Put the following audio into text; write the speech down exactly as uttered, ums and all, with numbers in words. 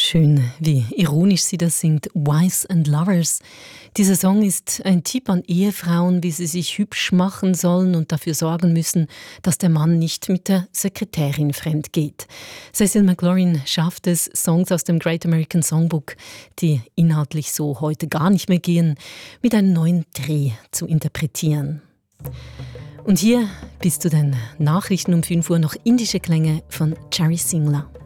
Schön, wie ironisch sie das singt. Wives and Lovers. Dieser Song ist ein Tipp an Ehefrauen, wie sie sich hübsch machen sollen und dafür sorgen müssen, dass der Mann nicht mit der Sekretärin fremd geht. Cecil McLaurin schafft es, Songs aus dem Great American Songbook, die inhaltlich so heute gar nicht mehr gehen, mit einem neuen Dreh zu interpretieren. Und hier bis zu den Nachrichten um fünf Uhr noch indische Klänge von Jerry Singler.